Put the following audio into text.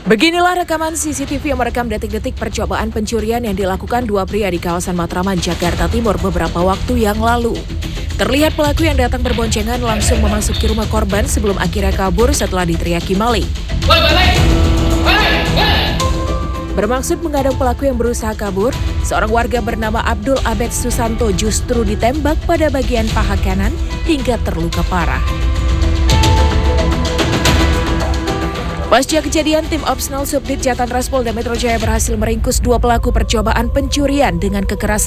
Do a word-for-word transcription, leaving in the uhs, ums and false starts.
Beginilah rekaman C C T V yang merekam detik-detik percobaan pencurian yang dilakukan dua pria di kawasan Matraman, Jakarta Timur beberapa waktu yang lalu. Terlihat pelaku yang datang berboncengan langsung memasuki rumah korban sebelum akhirnya kabur setelah diteriaki maling. Bermaksud mengadang pelaku yang berusaha kabur, seorang warga bernama Abdul Abed Susanto justru ditembak pada bagian paha kanan hingga terluka parah. Pasca kejadian, tim Opsnal Subdit Jatan Ras Polda Metro Jaya berhasil meringkus dua pelaku percobaan pencurian dengan kekerasan